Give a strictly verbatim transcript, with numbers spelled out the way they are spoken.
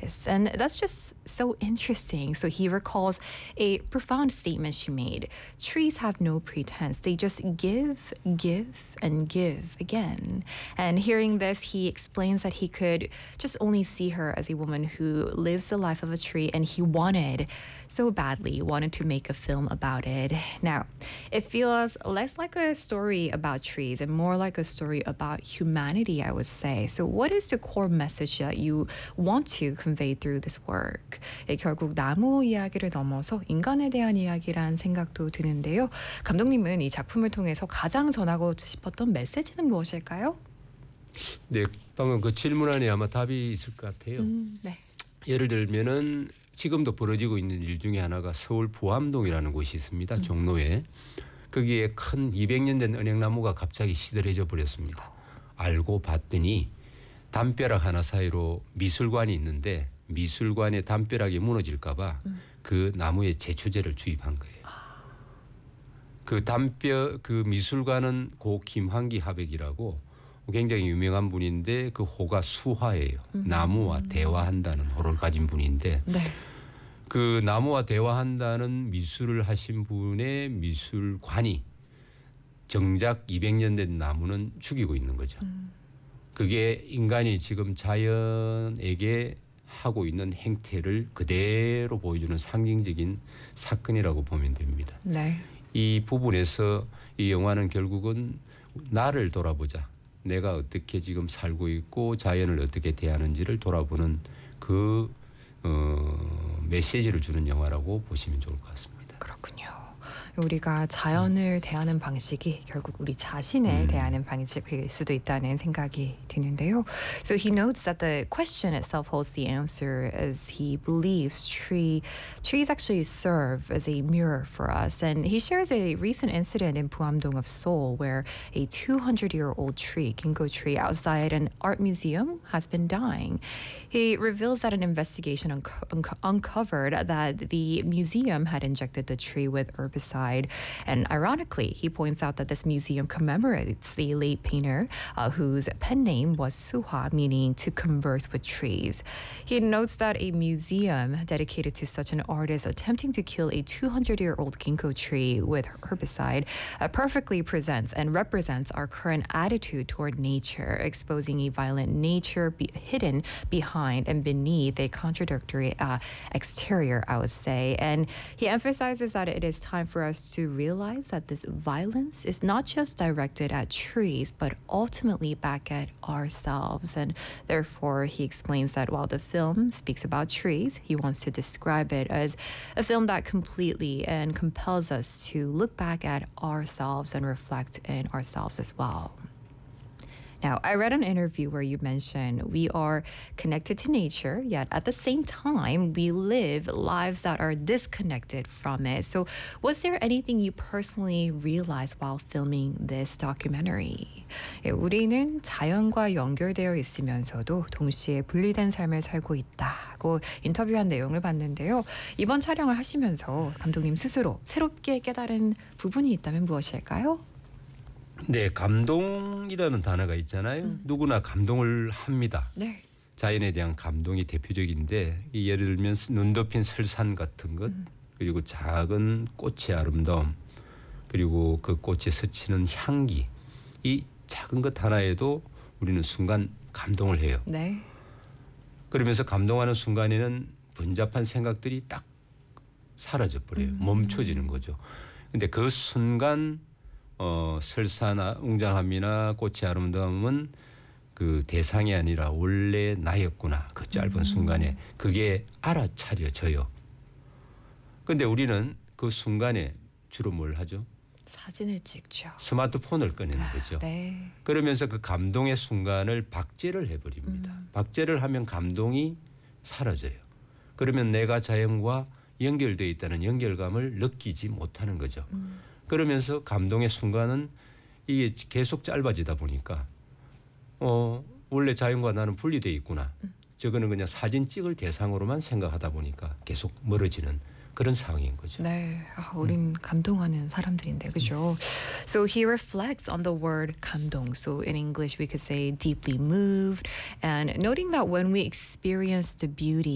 artist. And that's just so interesting. So he recalls a profound statement she made. Trees have no pretense. They just give, give, and give again. And hearing this, he explains that he could just only see her as a woman who lives the life of a tree, and he wanted so badly wanted to make a film about it. Now, it feels less like a story about trees and more like a story about humanity, I would say. So what is the core message that you want to convey through this work? 예, 결국 나무 이야기를 넘어서 인간에 대한 이야기란 생각도 드는데요. 감독님은 이 작품을 통해서 가장 전하고 싶었던 메시지는 무엇일까요? 네, 방금 그 질문 안에 아마 답이 있을 것 같아요. 음, 네. 예를 들면은 지금도 벌어지고 있는 일 중에 하나가 서울 부암동이라는 곳이 있습니다. 음. 종로에. 거기에 큰 이백 년 된 은행나무가 갑자기 시들해져 버렸습니다. 알고 봤더니 담벼락 하나 사이로 미술관이 있는데 미술관의 담벼락이 무너질까 봐 그 음. 나무에 제초제를 주입한 거예요. 아. 그 담벼 그 미술관은 고 김환기 화백이라고 굉장히 유명한 분인데 그 호가 수화예요. 음. 나무와 대화한다는 호를 가진 분인데 네. 그 나무와 대화한다는 미술을 하신 분의 미술관이 정작 이백 년 된 나무는 죽이고 있는 거죠. 음. 그게 인간이 지금 자연에게 하고 있는 행태를 그대로 보여주는 상징적인 사건이라고 보면 됩니다. 네. 이 부분에서 이 영화는 결국은 나를 돌아보자. 내가 어떻게 지금 살고 있고 자연을 어떻게 대하는지를 돌아보는 그 어, 메시지를 주는 영화라고 보시면 좋을 것 같습니다. 그렇군요. 우리가 자연을 대하는 방식이 결국 우리 자신을 음. 대하는 방식일 수도 있다는 생각이 드는데요. So he notes that the question itself holds the answer, as he believes tree trees actually serve as a mirror for us. And he shares a recent incident in Puamdong of Seoul where a two hundred year old tree, ginkgo tree, outside an art museum has been dying. He reveals that an investigation unco- unco- uncovered that the museum had injected the tree with herbicide. And ironically, he points out that this museum commemorates the late painter uh, whose pen name was Suha, meaning to converse with trees. He notes that a museum dedicated to such an artist attempting to kill a two hundred year old ginkgo tree with herbicide uh, perfectly presents and represents our current attitude toward nature, exposing a violent nature be- hidden behind and beneath a contradictory uh, exterior, I would say. And he emphasizes that it is time for us to realize that this violence is not just directed at trees, but ultimately back at ourselves. And therefore, he explains that while the film speaks about trees, he wants to describe it as a film that completely and compels us to look back at ourselves and reflect in ourselves as well. Now, I read an interview where you mentioned we are connected to nature, yet at the same time, we live lives that are disconnected from it. So was there anything you personally realized while filming this documentary? 예, 우리는 자연과 연결되어 있으면서도 동시에 분리된 삶을 살고 있다고 인터뷰한 내용을 봤는데요. 이번 촬영을 하시면서 감독님 스스로 새롭게 깨달은 부분이 있다면 무엇일까요? 네, 감동이라는 단어가 있잖아요. 음. 누구나 감동을 합니다. 네. 자연에 대한 감동이 대표적인데 예를 들면 눈 덮인 설산 같은 것, 음. 그리고 작은 꽃의 아름다움, 그리고 그 꽃에 스치는 향기, 이 작은 것 하나에도 우리는 순간 감동을 해요. 네. 그러면서 감동하는 순간에는 번잡한 생각들이 딱 사라져 버려요. 음. 멈춰지는 거죠. 근데 그 순간 어, 설사나 웅장함이나 꽃의 아름다움은 그 대상이 아니라 원래 나였구나. 그 짧은 음. 순간에 그게 알아차려져요. 그런데 우리는 그 순간에 주로 뭘 하죠? 사진을 찍죠. 스마트폰을 꺼내는 거죠. 네. 그러면서 그 감동의 순간을 박제를 해버립니다. 음. 박제를 하면 감동이 사라져요. 그러면 내가 자연과 연결되어 있다는 연결감을 느끼지 못하는 거죠. 음. 그러면서 감동의 순간은 이게 계속 짧아지다 보니까 어 원래 자연과 나는 분리되어 있구나. 음. 저거는 그냥 사진 찍을 대상으로만 생각하다 보니까 계속 멀어지는 그런 상황인 거죠. 네, 아, 우린 음. 감동하는 사람들인데, 그죠? So he reflects on the word 감동. So in English we could say deeply moved, and noting that when we experience the beauty